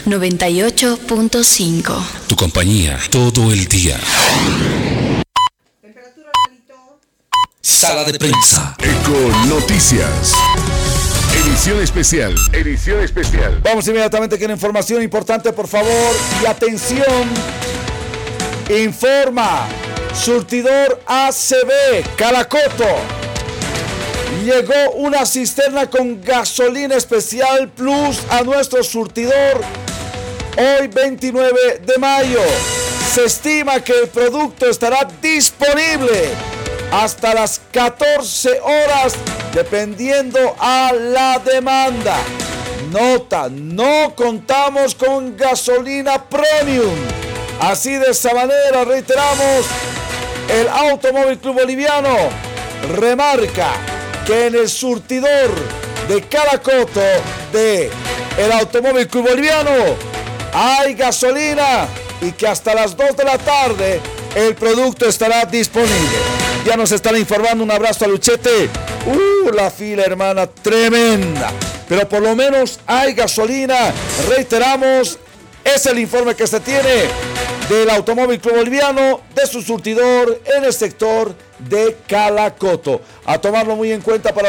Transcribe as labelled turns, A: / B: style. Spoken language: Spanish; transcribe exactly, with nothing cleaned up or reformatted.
A: noventa y ocho punto cinco.
B: Tu compañía todo el día. Sala de prensa.
C: Eco Noticias. Edición especial. Edición especial.
D: Vamos inmediatamente con información importante, por favor. Y atención. Informa. Surtidor A C B, Calacoto. Llegó una cisterna con gasolina especial plus a nuestro surtidor hoy veintinueve de mayo. Se estima que el producto estará disponible hasta las catorce horas dependiendo a la demanda. Nota, no contamos con gasolina premium. Así de esa manera, reiteramos, el Automóvil Club Boliviano remarca que en el surtidor de Calacoto de el Automóvil Club Boliviano hay gasolina y que hasta las dos de la tarde el producto estará disponible. Ya nos están informando, un abrazo a Luchete. Uh, la fila, hermana, tremenda. Pero por lo menos hay gasolina. Reiteramos, es el informe que se tiene del Automóvil Club Boliviano, de su surtidor en el sector de Calacoto. A tomarlo muy en cuenta para